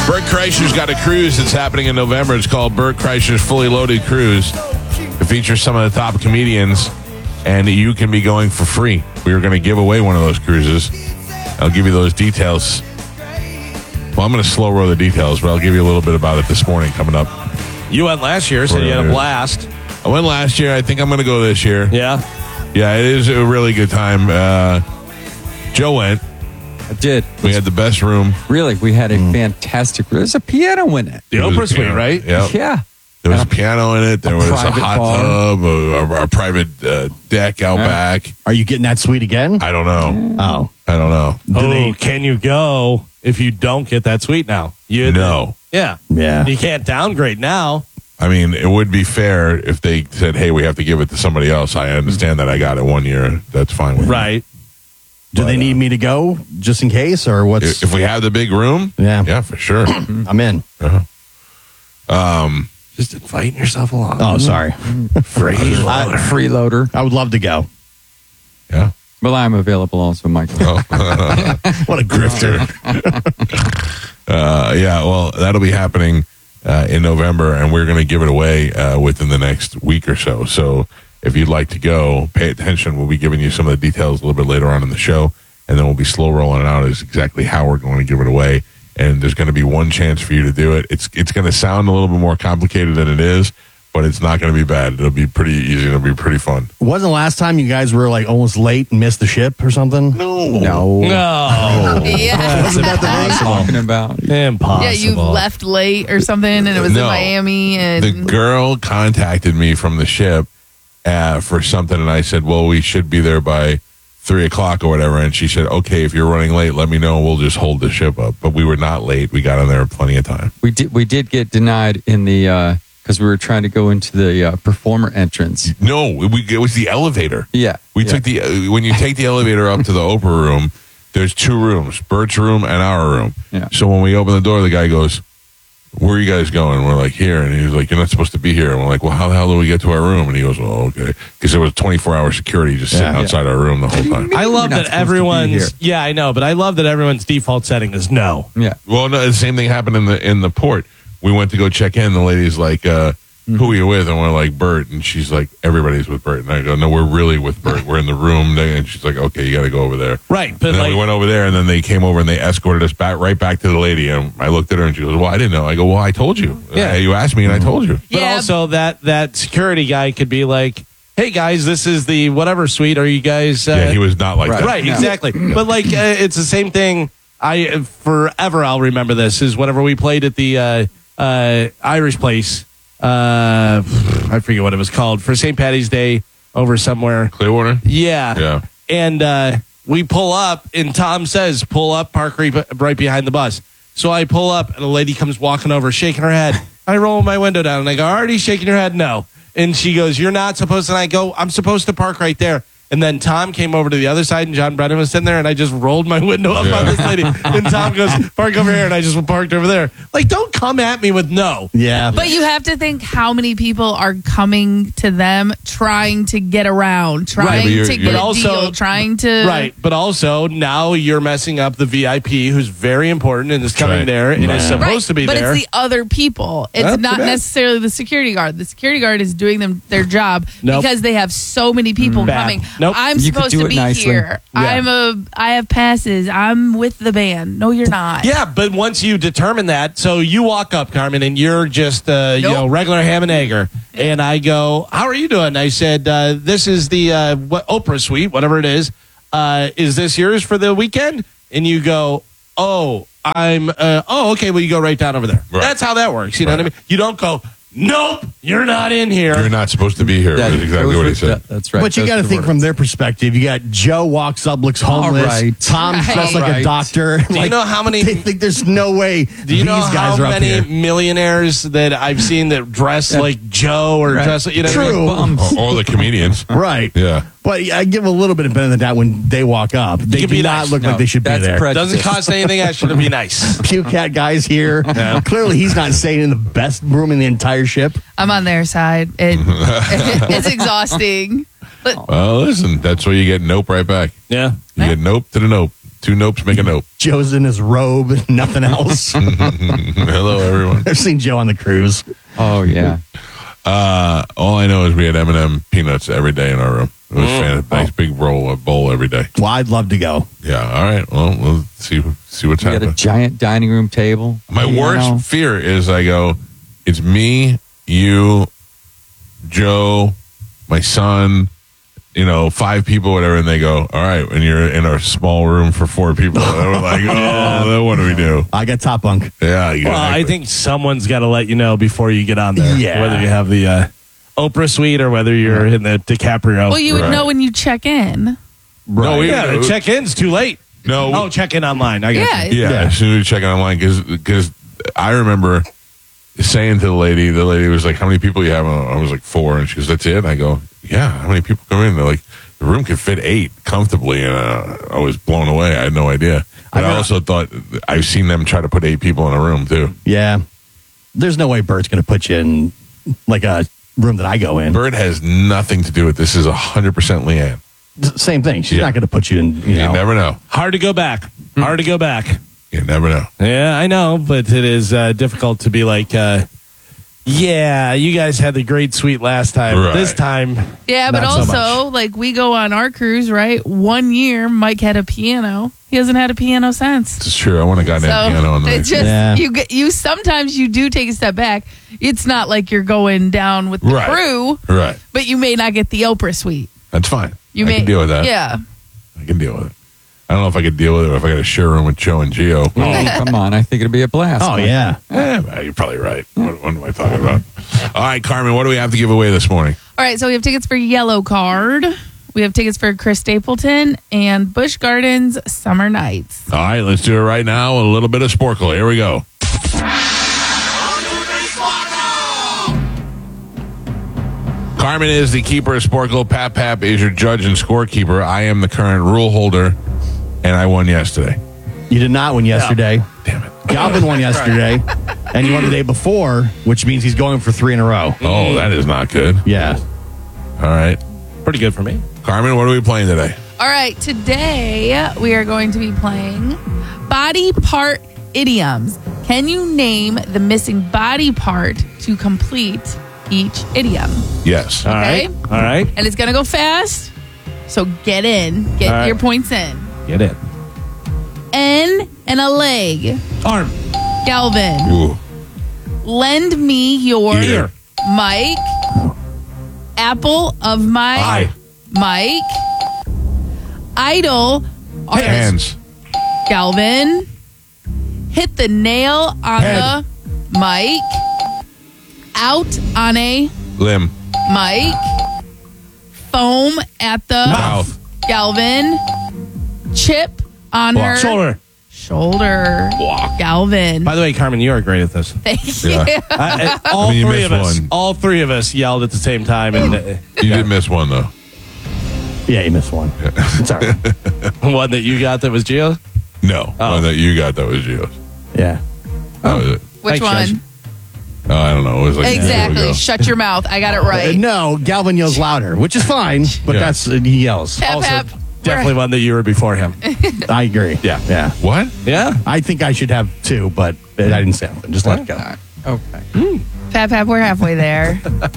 Bert Kreischer's got a cruise that's happening in November. It's called Bert Kreischer's Fully Loaded Cruise. It features some of the top comedians, and you can be going for free. We are going to give away one of those cruises. I'll give you those details. Well, I'm going to slow roll the details, but I'll give you a little bit about it this morning coming up. You went last year, so you had a blast. I went last year. I think I'm going to go this year. Yeah? Yeah, it is a really good time. Joe went. I did. We had the best room. Really, we had a fantastic. There's a piano in it. The Oprah Suite, right? Yeah. There was a piano in it. There was a hot tub, a private deck out back. Are you getting that suite again? I don't know. Oh. I don't know. Can you go if you don't get that suite now? No. Yeah. You can't downgrade now. I mean, it would be fair if they said, hey, we have to give it to somebody else. I understand that I got it 1 year. That's fine with me. Right. Do they need me to go just in case, or what's? If we have the big room, yeah, for sure. I'm in. Just inviting yourself along. Oh, sorry. Freeloader. I would love to go. Yeah. Well, I'm available also, Michael. What a grifter. Yeah, well, that'll be happening in November, and we're going to give it away within the next week or so. So if you'd like to go, pay attention. We'll be giving you some of the details a little bit later on in the show, and then we'll be slow rolling it out as exactly how we're going to give it away. And there's going to be one chance for you to do it. It's going to sound a little bit more complicated than it is, but it's not going to be bad. It'll be pretty easy. It'll be pretty fun. Wasn't the last time you guys were like almost late and missed the ship or something? No. Yeah. Wasn't that the What are you talking about? Impossible. Yeah, you left late or something, and it was in Miami. And the girl contacted me from the ship for something, and I said, well, we should be there by 3 o'clock or whatever. And she said, okay, if you're running late, let me know. We'll just hold the ship up. But we were not late. We got in there plenty of time. We did get denied in the because we were trying to go into the performer entrance. No, it was the elevator. Yeah, we took when you take the elevator up to the Oprah room, there's two rooms, Bert's room and our room. Yeah. So when we open the door, the guy goes, where are you guys going? We're like, here. And he was like, you're not supposed to be here. And we're like, well, how the hell do we get to our room? And he goes, oh, okay. Because there was 24-hour security just sitting outside our room the whole time. I love that everyone's, I know, but I love that everyone's default setting is no. Yeah. Well, no, the same thing happened in the port. We went to go check in. The lady's like, who are you with? And we're like, Bert. And she's like, everybody's with Bert. And I go, no, we're really with Bert. We're in the room. And she's like, okay, you got to go over there. Right. But and then we went over there, and then they came over and they escorted us right back to the lady. And I looked at her and she goes, well, I didn't know. I go, well, I told you. Yeah. You asked me and I told you. But also that security guy could be like, hey, guys, this is the whatever suite. Are you guys... he was not like that. Right, exactly. No. But like, it's the same thing. Forever I'll remember this, is whenever we played at the Irish place... I forget what it was called, for St. Patty's Day over somewhere. Clearwater? Yeah. And we pull up, and Tom says, pull up, park right behind the bus. So I pull up, and a lady comes walking over, shaking her head. I roll my window down, and I go, already shaking your head? No. And she goes, you're not supposed to. And I go, I'm supposed to park right there. And then Tom came over to the other side, and John Brennan was sitting there, and I just rolled my window up on this lady. And Tom goes, park over here, and I just parked over there. Like, don't come at me with no. Yeah. But you have to think how many people are coming to them trying to get around, trying to get a deal, trying to... Right, but also now you're messing up the VIP, who's very important and is coming there and is supposed to be there. there. But it's the other people. It's not necessarily the security guard. The security guard is doing their job because they have so many people coming. Nope. I'm supposed to be here. Yeah. I have passes. I'm with the band. No, you're not. Yeah, but once you determine that, so you walk up, Carmen, and you're just regular ham and egger, and I go, "How are you doing?" I said, "This is the Oprah suite, whatever it is. Is this yours for the weekend?" And you go, "Oh, I'm. Okay. Well, you go right down over there. Right. That's how that works. You know what I mean? You don't go." Nope, you're not in here. You're not supposed to be here. That's exactly what he said. That's right. But you got to think from their perspective. You got Joe walks up, looks homeless. Right. Tom's dressed like a doctor. Do you know how many? They think there's no way. Do you know how many millionaires that I've seen that dress like Joe or dress like, True. Or the comedians. Right. Yeah. But I give a little bit of benefit of that when they walk up. They do not look like they should be there. Doesn't cost anything extra to be nice. Puke Cat guy's here. Clearly, he's not staying in the best room in the entire ship. I'm on their side. It's exhausting. Well, listen, that's where you get nope right back. Yeah. You get nope to the nope. Two nopes make a nope. Joe's in his robe, nothing else. Hello, everyone. I've seen Joe on the cruise. Oh, yeah. All I know is we had M&M peanuts every day in our room. It was nice big bowl every day. Well, I'd love to go. Yeah. All right. Well, we'll see what's We had happening. a giant dining room table. My worst fear is I go, it's me, you, Joe, my son, 5 people, whatever, and they go, all right, and you're in a small room for 4 people. And we're like, then what do we do? I got top bunk. Yeah. Exactly. Well, I think someone's got to let you know before you get on there. Yeah. Whether you have the Oprah suite or whether you're in the DiCaprio. Well, you would know when you check in. No, the check-in's too late. No. Check in online. I got you. Yeah, as soon as we check it online, because I remember saying to the lady was like, how many people you have? And I was like 4, and she goes, that's it? And I go, yeah, how many people come in? They're like, the room could fit 8 comfortably, and I was blown away. I had no idea. But I also thought, I've seen them try to put 8 people in a room, too. Yeah. There's no way Bert's going to put you in like a room that I go in. Bert has nothing to do with this. Is 100% Leanne. Same thing. She's not going to put you in, You never know. Hard to go back. Hard to go back. You never know. Yeah, I know, but it is difficult to be like, yeah, you guys had the great suite last time. Right. This time, Yeah, but not so also, like, we go on our cruise, right? 1 year, Mike had a piano. He hasn't had a piano since. It's true. I want a goddamn piano on the it's just you sometimes you do take a step back. It's not like you're going down with the crew, Right. but you may not get the Oprah suite. That's fine. You I may can deal with that. Yeah. I can deal with it. I don't know if I could deal with it if I got to share a room with Joe and Gio. Oh, come on. I think it'd be a blast. Oh, yeah. You're probably right. What am I talking about? All right, Carmen, what do we have to give away this morning? All right, so we have tickets for Yellow Card. We have tickets for Chris Stapleton and Busch Gardens Summer Nights. All right, let's do it right now. A little bit of Sporkle. Here we go. Carmen is the keeper of Sporkle. Pap is your judge and scorekeeper. I am the current rule holder, and I won yesterday. You did not win yesterday. Damn it. Galvin won yesterday, and you won the day before, which means he's going for 3 in a row. Oh, that is not good. Yeah. All right. pretty good for me. Carmen, what are we playing today? All right, today we are going to be playing body part idioms. Can you name the missing body part to complete each idiom? Yes. All Okay. right. And it's going to go fast, so get in. Get All right. your points in. Get in. N and a leg. Arm. Galvin. Ooh. Lend me your Ear. Mike. Apple of my Eye. Mike. Idol. Artist. Hands. Galvin. Hit the nail on Head. the mic. Out on a Limb. mic. Foam at the Mouth. Galvin. Chip on her shoulder. Block. Galvin. By the way, Carmen, you are great at this. Thank you. Yeah. All I mean, you three missed of us. one. All three of us yelled at the same time, and You did miss one, though. Yeah, you missed one. It's all right. one that you got that was Gio. No. Oh. One that you got that was Gio's. Yeah. That was it. Which Thanks, one? Oh, I don't know. It was like a year Exactly. ago. Shut your mouth. I got it right. No, Galvin yells louder, which is fine, but Yeah. that's he yells. Pap, Also, pap. definitely one that you were before him. I agree. Yeah. Yeah. What? Yeah. I think I should have 2, but I didn't say anything. Just let it go. Okay. Pap, pap, we're halfway there.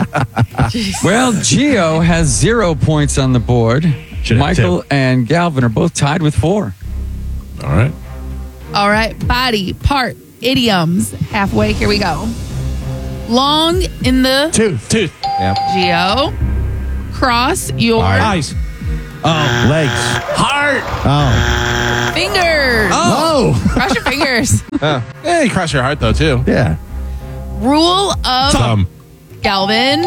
Well, Gio has 0 points on the board. Should have Michael 2. and Galvin are both tied with 4. All right. All right. Body, part, idioms. Halfway. Here we go. Long in the Tooth. Yeah. Geo. Cross your Eyes. Legs. Heart. Oh. fingers. Oh. Cross your fingers. Yeah, you cross your heart though too. Yeah. Rule of Thumb. Galvin.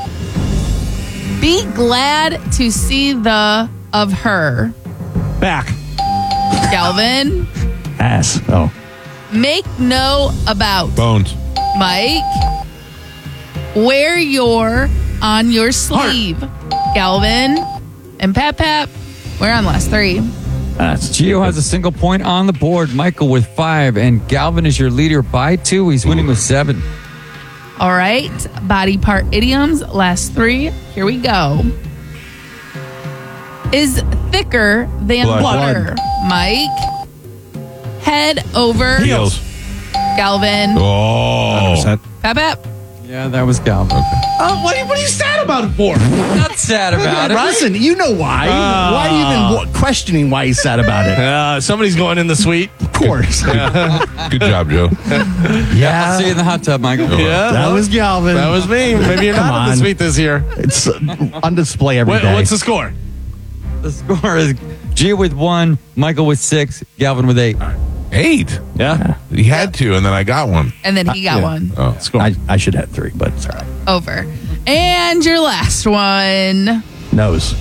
Be glad to see the of her. Back. Galvin. Ass. Oh. Make no about. Bones. Mike. Wear your on your sleeve. Galvin. And Pap Pap. We're on the last 3. That's Gio has a single point on the board. Michael with 5, and Galvin is your leader by 2. He's winning with 7. All right. Body part idioms. Last 3. Here we go. Is thicker than Blood. butter? Mike. Head over Heels. Galvin. Oh. 100%. Pep Pep. Yeah, that was Galvin. What are you sad about it for? Not sad about it. Listen, you know why. Why are you even questioning why he's sad about it? Somebody's going in the suite. Of course. Good job, Joe. I'll see you in the hot tub, Michael. Yeah, That was Galvin. that was me. Maybe you're Come not in the on. suite this year. It's on display every day. What's the score? The score is Gio with 1, Michael with 6, Galvin with 8. 8. Yeah. He had to, and then I got one. And then he got one. Oh. I should have 3, but it's all right. Over. And your last one. Nose.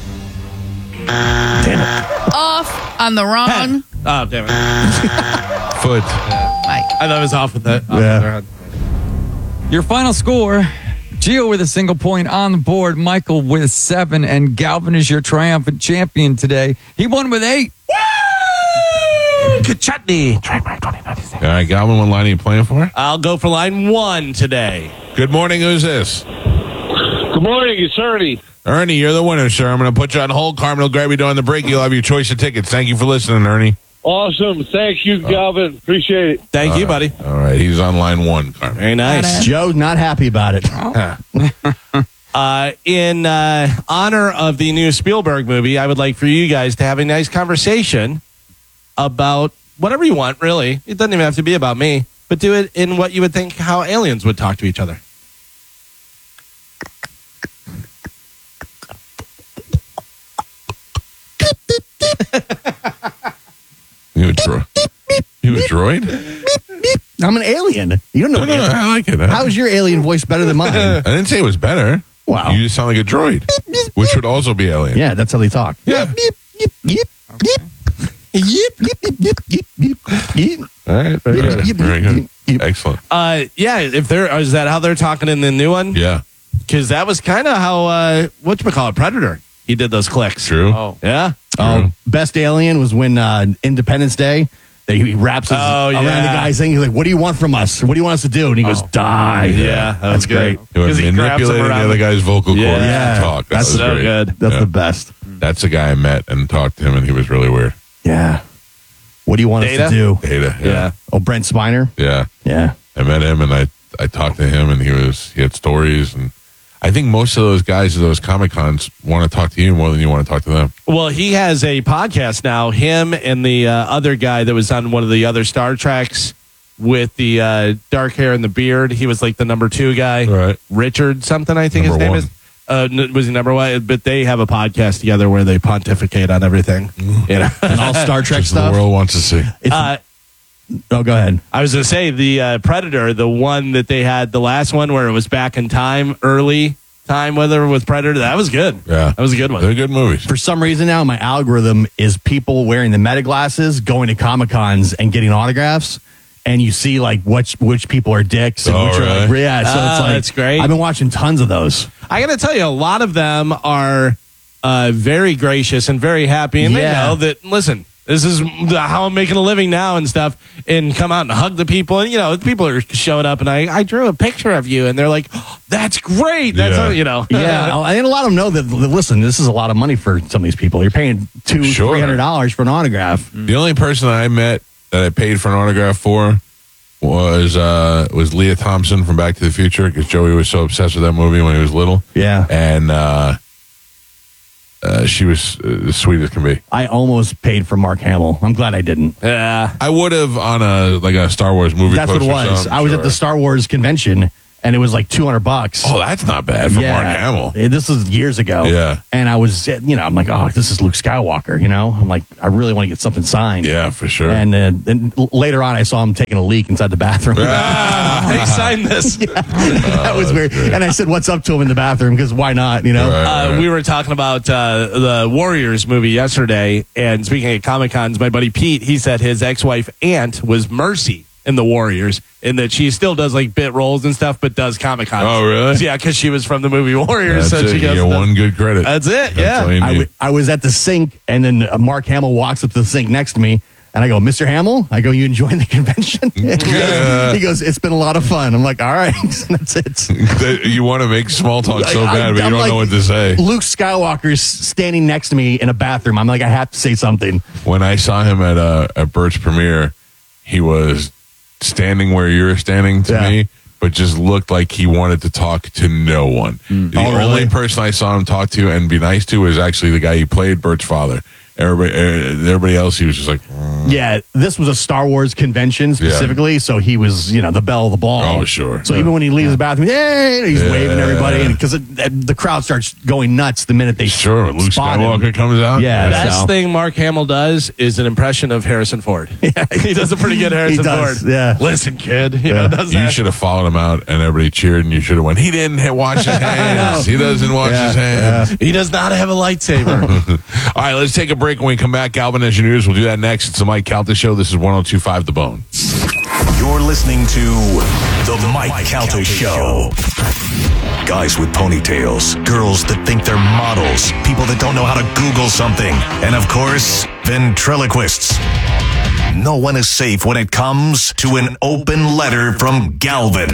Off on the wrong. Oh, damn it. Foot. Mike. I thought it was off with that. Yeah. Your final score, Gio with a single point on the board, Michael with 7, and Galvin is your triumphant champion today. He won with 8. Good chutney. All right, Galvin, what line are you playing for? I'll go for line 1 today. Good morning. Who's this? Good morning, it's Ernie. Ernie, you're the winner, sir. I'm going to put you on hold. Carmen will grab you during the break. You'll have your choice of tickets. Thank you for listening, Ernie. Awesome. Thank you, Galvin. Appreciate it. Thank you, buddy. All right, he's on line 1, Carmen. Very nice. Joe's not happy about it. In honor of the new Spielberg movie, I would like for you guys to have a nice conversation about whatever you want, really. It doesn't even have to be about me, but do it in what you would think how aliens would talk to each other. You a droid? I'm an alien. You don't know. No, I like it. How is your alien voice better than mine? I didn't say it was better. Wow. You just sound like a droid, which would also be alien. Yeah, that's how they talk. Yeah. All right. Very good. Very good. Excellent. Yeah, if there is that how they're talking in the new one? Yeah. Because that was kind of how whatchamacallit, Predator. He did those clicks. True. Oh. Yeah. Oh, best alien was when Independence Day. He wraps his around the guy's thing. He's like, "What do you want from us? What do you want us to do?" And he goes, "Die." Yeah, that was great. good. He was 'Cause he grabs him manipulating the around other guy's vocal cords Yeah. to talk. That That's was so great. good. That's Yeah. the best. That's the guy I met and talked to him, and he was really weird. Yeah. What do you want Data? us to do? Data. Yeah. Oh, Brent Spiner. Yeah. Yeah. I met him, and I talked to him, and he had stories, and I think most of those guys at those Comic-Cons want to talk to you more than you want to talk to them. Well, he has a podcast now. Him and the other guy that was on one of the other Star Treks with the dark hair and the beard. He was like the number 2 guy. Right. Richard something, I think Number his name is. Was he number 1? But they have a podcast together where they pontificate on everything. You know? And all Star Trek Just the stuff. world wants to see. Oh, go ahead. I was going to say the Predator, the one that they had, the last one where it was back in time, early time, whether with Predator, that was good. Yeah. That was a good one. They're good movies. For some reason now, my algorithm is people wearing the meta glasses, going to Comic-Cons and getting autographs. And you see like which people are dicks and Oh, which are like, really? yeah. So it's like that's great. I've been watching tons of those. I got to tell you, a lot of them are very gracious and very happy. And they Yeah. know that, listen, this is how I'm making a living now and stuff. And come out and hug the people. And, you know, people are showing up and I drew a picture of you. And they're like, oh, that's great. That's, Yeah. how, you know. Yeah, I think a lot of them know that. Listen, this is a lot of money for some of these people. You're paying Sure. $300 for an autograph. The only person I met that I paid for an autograph for was Leah Thompson from Back to the Future, because Joey was so obsessed with that movie when he was little. Yeah, And she was as sweet as can be. I almost paid for Mark Hamill. I'm glad I didn't. Yeah. I would have on a Star Wars movie. That's what it poster or was. something, I was at sure. the Star Wars convention, and it was like $200. Oh, that's not bad for Mark Hamill. This was years ago. Yeah. And I was, I'm like, oh, this is Luke Skywalker, I'm like, I really want to get something signed. Yeah, for sure. And then later on, I saw him taking a leak inside the bathroom. Hey, sign this. That was weird. And I said, what's up to him in the bathroom? Because why not, Right. We were talking about the Warriors movie yesterday, and speaking of Comic-Cons, my buddy Pete, he said his ex-wife Aunt was Mercy in the Warriors, and that she still does like bit roles and stuff, but does Comic-Cons. Oh, really? Yeah, because she was from the movie Warriors. That's So it. she You goes, get one good credit. That's it. That's all Yeah. you need. I was at the sink, and then Mark Hamill walks up to the sink next to me, And I go, Mr. Hamill? I go, you enjoying the convention? He goes, it's been a lot of fun. I'm like, all right. That's it. You want to make small talk so bad, but you don't know what to say. Luke Skywalker's standing next to me in a bathroom. I'm like, I have to say something. When I saw him at Bert's premiere, he was standing where you're standing to me, but just looked like he wanted to talk to no one. The only person I saw him talk to and be nice to was actually the guy he played, Bert's father. Everybody else, he was just like, Yeah, this was a Star Wars convention specifically, so he was, the belle of the ball. Oh, sure. So even when he leaves the bathroom, he's waving to everybody, because the crowd starts going nuts the minute they Luke spot Skywalker him. comes out. Yeah, The best thing Mark Hamill does is an impression of Harrison Ford. He does a pretty good Harrison Ford. Yeah. Listen, kid. You should have followed him out, and everybody cheered, and you should have went, he didn't wash his hands. He doesn't wash his hands. He does not have a lightsaber. All right, let's take a break. When we come back, Galvin Engineers, we'll do that next. It's the Mike Calta Show. This is 102.5 The Bone. You're listening to The Mike Calta Show. Guys with ponytails, girls that think they're models, people that don't know how to Google something, and of course, ventriloquists. No one is safe when it comes to an open letter from Galvin.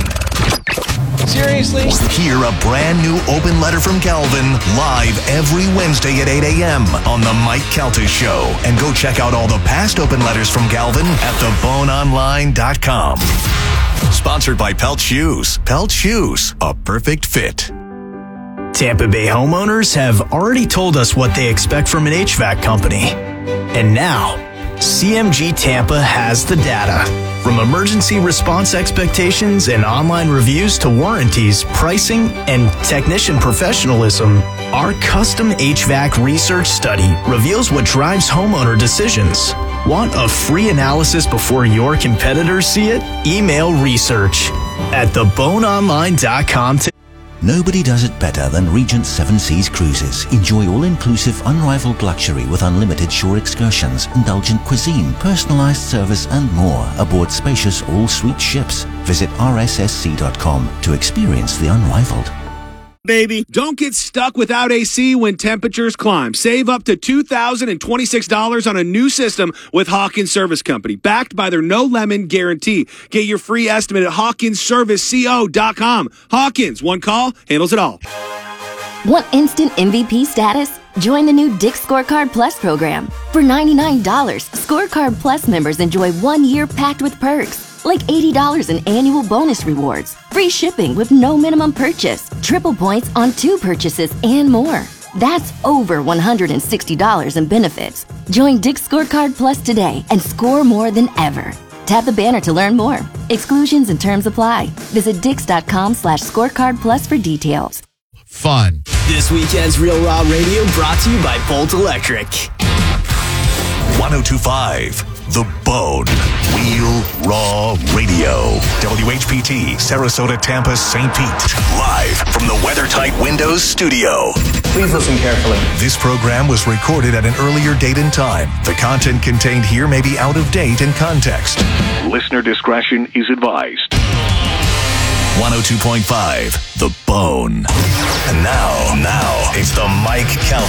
Seriously? Hear a brand new open letter from Galvin live every Wednesday at 8 a.m. on The Mike Calta Show. And go check out all the past open letters from Galvin at theboneonline.com. Sponsored by Pelt Shoes. Pelt Shoes, a perfect fit. Tampa Bay homeowners have already told us what they expect from an HVAC company. And now, CMG Tampa has the data. From emergency response expectations and online reviews to warranties, pricing, and technician professionalism, our custom HVAC research study reveals what drives homeowner decisions. Want a free analysis before your competitors see it? Email research at theboneonline.com today. Nobody does it better than Regent Seven Seas Cruises. Enjoy all-inclusive, unrivaled luxury with unlimited shore excursions, indulgent cuisine, personalized service, and more aboard spacious all-suite ships. Visit rssc.com to experience the unrivaled. Baby, don't get stuck without AC when temperatures climb. Save up to $2,026 on a new system with Hawkins Service Company, backed by their no lemon guarantee. Get your free estimate at HawkinsServiceCO.com. Hawkins, one call, handles it all. Want instant MVP status? Join the new Dick's Scorecard Plus program. For $99, Scorecard Plus members enjoy 1 year packed with perks, like $80 in annual bonus rewards, free shipping with no minimum purchase, triple points on 2 purchases, and more. That's over $160 in benefits. Join Dick's Scorecard Plus today and score more than ever. Tap the banner to learn more. Exclusions and terms apply. Visit dix.com/scorecard plus for details. Fun. This weekend's Real Raw Radio brought to you by Bolt Electric. 102.5 The Bone. Real Raw Radio. WHPT, Sarasota, Tampa, St. Pete. Live from the WeatherTight Windows studio. Please listen carefully. This program was recorded at an earlier date and time. The content contained here may be out of date in context. Listener discretion is advised. 102.5 The Bone. And now, it's the Mike Calta